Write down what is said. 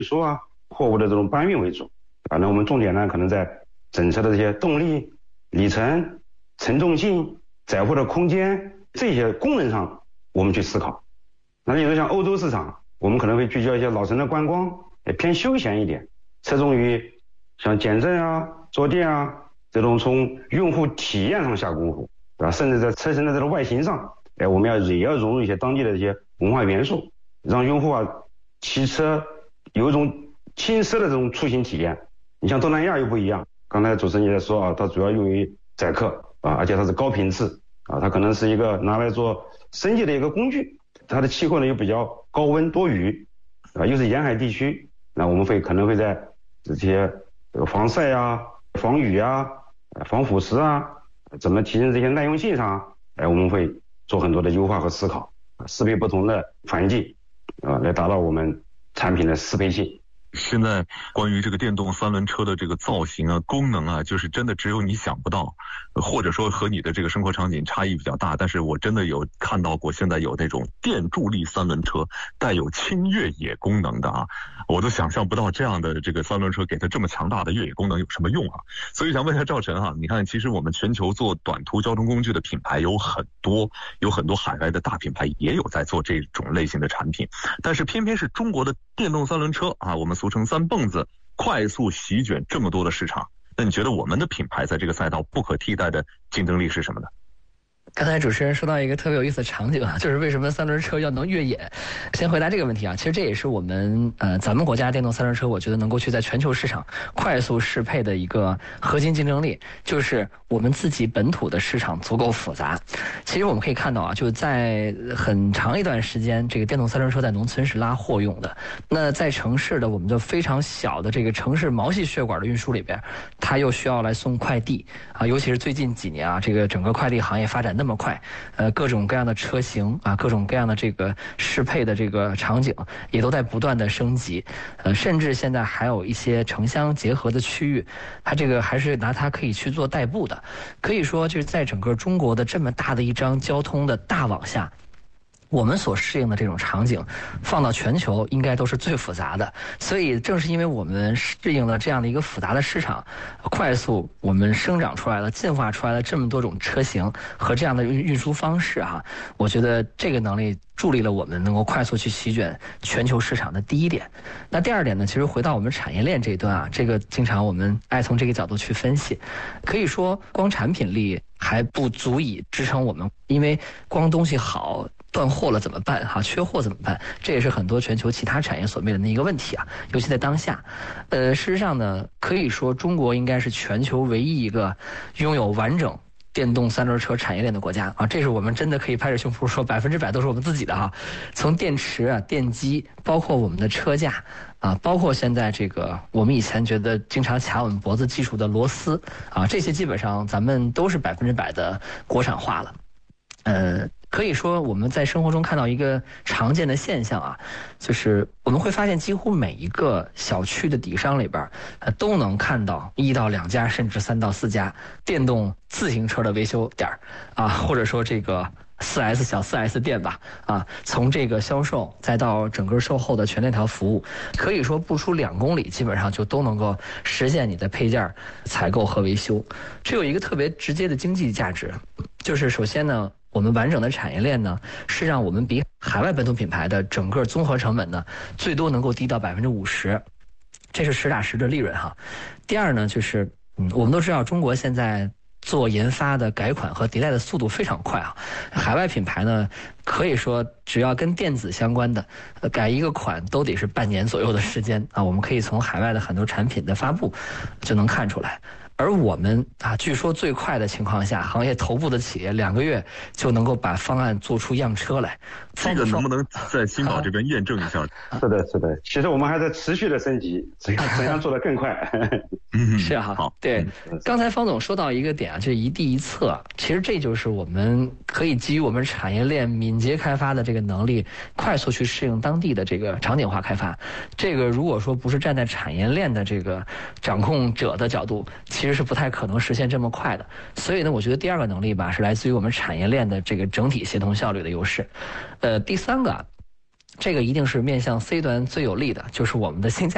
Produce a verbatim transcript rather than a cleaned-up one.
输啊、货物的这种搬运为主。反正我们重点呢，可能在整车的这些动力、里程、承重性、载货的空间这些功能上，我们去思考。那你说像欧洲市场，我们可能会聚焦一些老城的观光，也偏休闲一点，侧重于像减震啊、坐垫啊这种从用户体验上下功夫，对吧？甚至在车身的这个外形上，哎，我们要也要融入一些当地的这些文化元素，让用户啊骑车有一种轻奢的这种出行体验。你像东南亚又不一样，刚才主持人也在说啊，它主要用于载客啊，而且它是高频次啊，它可能是一个拿来做生计的一个工具。它的气候呢又比较高温多雨，啊，又是沿海地区，那我们会可能会在这些防晒啊、防雨啊、防腐蚀啊，怎么提升这些耐用性上，哎，我们会做很多的优化和思考，适配不同的环境，啊，来达到我们产品的适配性。 现在关于这个电动三轮车的这个造型啊、功能啊，就是真的只有你想不到，或者说和你的这个生活场景差异比较大。但是我真的有看到过，现在有那种电助力三轮车带有轻越野功能的啊，我都想象不到这样的这个三轮车给它这么强大的越野功能有什么用啊。所以想问一下赵晨哈，你看其实我们全球做短途交通工具的品牌有很多，有很多海外的大品牌也有在做这种类型的产品，但是偏偏是中国的电动三轮车啊，我们俗称三蹦子，快速席卷这么多的市场。那你觉得我们的品牌在这个赛道不可替代的竞争力是什么呢？ 刚才主持人说到一个特别有意思的场景啊，就是为什么三轮车要能越野。先回答这个问题啊，其实这也是我们呃咱们国家电动三轮车，我觉得能够去在全球市场快速适配的一个核心竞争力，就是我们自己本土的市场足够复杂。其实我们可以看到啊，就在很长一段时间，这个电动三轮车在农村是拉货用的，那在城市的我们的非常小的这个城市毛细血管的运输里边，它又需要来送快递啊，尤其是最近几年啊，这个整个快递行业发展那么快，呃，各种各样的车型啊，各种各样的这个适配的这个场景也都在不断的升级，呃，甚至现在还有一些城乡结合的区域，它这个还是拿它可以去做代步的，可以说就是在整个中国的这么大的一张交通的大网下，我们所适应的这种场景放到全球应该都是最复杂的。所以正是因为我们适应了这样的一个复杂的市场，快速我们生长出来了、进化出来了这么多种车型和这样的运输方式啊，我觉得这个能力助力了我们能够快速去席卷全球市场的第一点。那第二点呢，其实回到我们产业链这一端啊，这个经常我们爱从这个角度去分析，可以说光产品力还不足以支撑我们，因为光东西好断货了怎么办哈？缺货怎么办？这也是很多全球其他产业所面临的一个问题啊，尤其在当下。呃，事实上呢，可以说中国应该是全球唯一一个拥有完整电动三轮车产业链的国家啊，这是我们真的可以拍着胸脯说百分之百都是我们自己的哈。从电池啊、电机，包括我们的车架啊，包括现在这个我们以前觉得经常卡我们脖子技术的螺丝啊，这些基本上咱们都是百分之百的国产化了。呃。可以说我们在生活中看到一个常见的现象啊，就是我们会发现几乎每一个小区的底商里边，呃，都能看到一到两家甚至三到四家电动自行车的维修点啊，或者说这个四 S 小四 S 店吧啊，从这个销售再到整个售后的全链条服务，可以说不出两公里，基本上就都能够实现你的配件采购和维修。这有一个特别直接的经济价值，就是首先呢，我们完整的产业链呢，是让我们比海外本土品牌的整个综合成本呢，最多能够低到百分之五十，这是实打实的利润哈。第二呢，就是嗯，我们都知道中国现在做研发的改款和迭代的速度非常快啊，海外品牌呢，可以说只要跟电子相关的，呃，改一个款都得是半年左右的时间啊。我们可以从海外的很多产品的发布就能看出来。而我们啊，据说最快的情况下，行业头部的企业两个月就能够把方案做出样车来。 这个能不能在新宝这边验证一下？ 是的，是的。其实我们还在持续的升级，怎样怎样做得更快。 是哈，好，对。刚才方总说到一个点啊，就是一地一策，其实这就是我们可以基于我们产业链敏捷开发的这个能力，快速去适应当地的这个场景化开发。这个如果说不是站在产业链的这个掌控者的角度，其实是不太可能实现这么快的。所以呢，我觉得第二个能力吧，是来自于我们产业链的这个整体协同效率的优势。呃，第三个，这个一定是面向 C 端最有利的，就是我们的性价比。